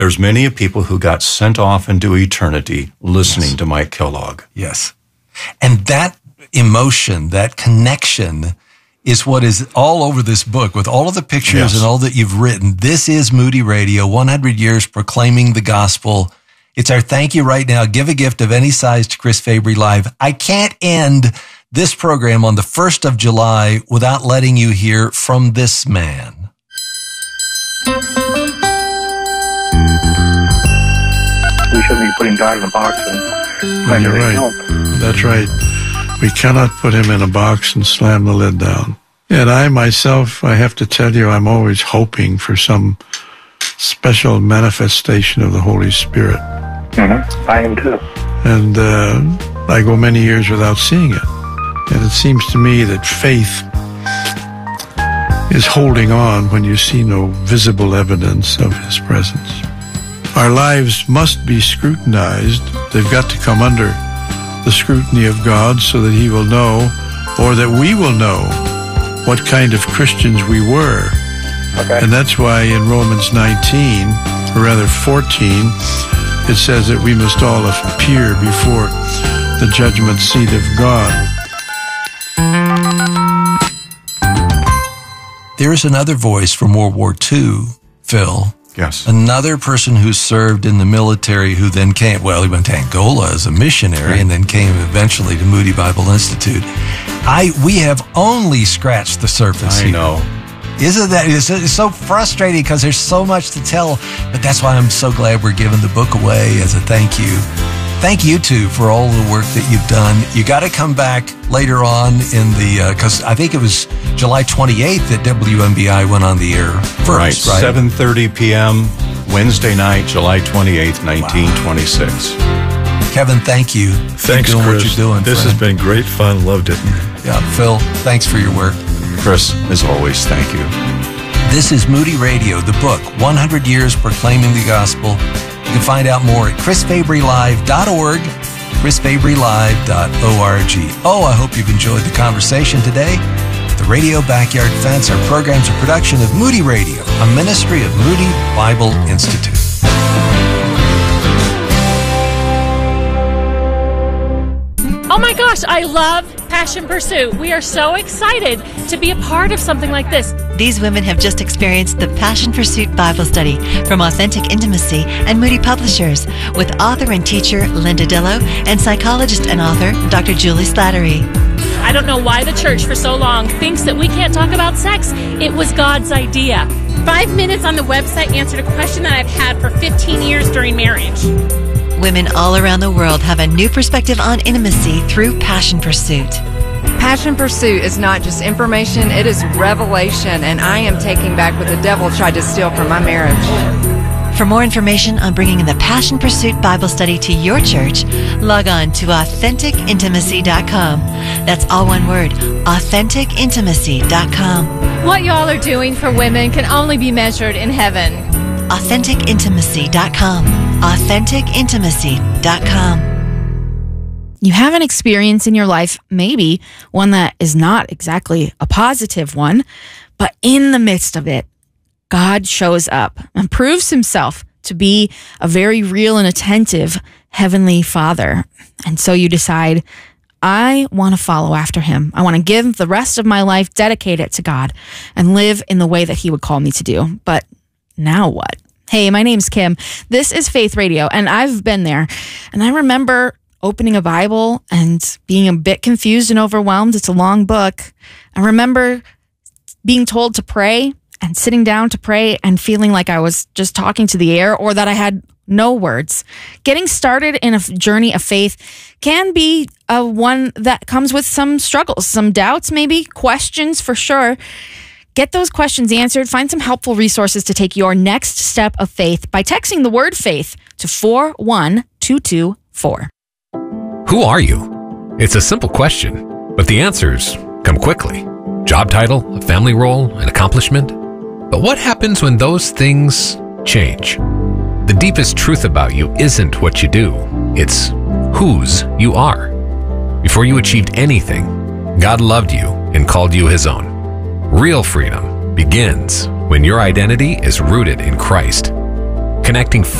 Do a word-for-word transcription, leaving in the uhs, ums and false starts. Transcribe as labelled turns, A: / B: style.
A: There's many people who got sent off into eternity listening yes. to Mike Kellogg.
B: Yes. And that emotion, that connection is what is all over this book with all of the pictures yes. and all that you've written. This is Moody Radio, one hundred years proclaiming the gospel. It's our thank you right now. Give a gift of any size to Chris Fabry Live. I can't end this program on the first of July without letting you hear from this man.
C: We shouldn't be putting God in a box and
D: no, you're right.
C: help.
D: That's right. We cannot put him in a box and slam the lid down. And I myself, I have to tell you, I'm always hoping for some special manifestation of the Holy Spirit.
C: Mm-hmm. I am too.
D: And uh, I go many years without seeing it. And it seems to me that faith is holding on when you see no visible evidence of his presence. Our lives must be scrutinized. They've got to come under the scrutiny of God so that he will know, or that we will know, what kind of Christians we were.
C: Okay.
D: And that's why in Romans nineteen, or rather fourteen, it says that we must all appear before the judgment seat of God.
B: There's another voice from World War Two, Phil.
A: Yes.
B: Another person who served in the military who then came, well, he went to Angola as a missionary and then came eventually to Moody Bible Institute. I We have only scratched the surface
A: I
B: here.
A: know.
B: Isn't that, it's, it's so frustrating because there's so much to tell, but that's why I'm so glad we're giving the book away as a thank you. Thank you, too, for all the work that you've done. You got to come back later on in the, because uh, I think it was July twenty-eighth that W M B I went on the air first,
A: right?
B: right?
A: seven thirty p.m., Wednesday night, July twenty-eighth, nineteen twenty-six.
B: Wow. Kevin, thank you.
E: Thanks,
B: for doing
E: Chris.
B: what you're doing.
E: This
B: friend.
E: has been great fun. Loved it.
B: Yeah, Phil, thanks for your work.
A: Chris, as always, thank you.
B: This is Moody Radio, the book, one hundred years Proclaiming the Gospel. You can find out more at chris fabry live dot org, chris fabry live dot org. Oh, I hope you've enjoyed the conversation today. The Radio Backyard Fence, our program's a production of Moody Radio, a ministry of Moody Bible Institute.
F: Oh my gosh, I love Passion Pursuit. We are so excited to be a part of something like this.
G: These women have just experienced the Passion Pursuit Bible Study from Authentic Intimacy and Moody Publishers with author and teacher Linda Dillow and psychologist and author Doctor Julie Slattery.
F: I don't know why the church for so long thinks that we can't talk about sex. It was God's idea.
H: Five minutes on the website answered a question that I've had for fifteen years during marriage.
G: Women all around the world have a new perspective on intimacy through Passion Pursuit.
I: Passion Pursuit is not just information, it is revelation, and I am taking back what the devil tried to steal from my marriage.
G: For more information on bringing the Passion Pursuit Bible Study to your church, log on to authentic intimacy dot com. That's all one word, authentic intimacy dot com.
H: What y'all are doing for women can only be measured in heaven.
G: authentic intimacy dot com. authentic intimacy dot com.
J: You have an experience in your life, maybe one that is not exactly a positive one, but in the midst of it, God shows up and proves himself to be a very real and attentive Heavenly Father. And so you decide, I want to follow after him. I want to give the rest of my life, dedicate it to God, and live in the way that he would call me to do. But now what? Hey, my name's Kim. This is Faith Radio, and I've been there. And I remember opening a Bible and being a bit confused and overwhelmed. It's a long book. I remember being told to pray and sitting down to pray and feeling like I was just talking to the air or that I had no words. Getting started in a journey of faith can be a one that comes with some struggles, some doubts, maybe questions for sure. Get those questions answered. Find some helpful resources to take your next step of faith by texting the word faith to four one two two four.
K: Who are you? It's a simple question, but the answers come quickly. Job title, a family role, an accomplishment. But what happens when those things change? The deepest truth about you isn't what you do. It's whose you are. Before you achieved anything, God loved you and called you his own. Real freedom begins when your identity is rooted in Christ. connecting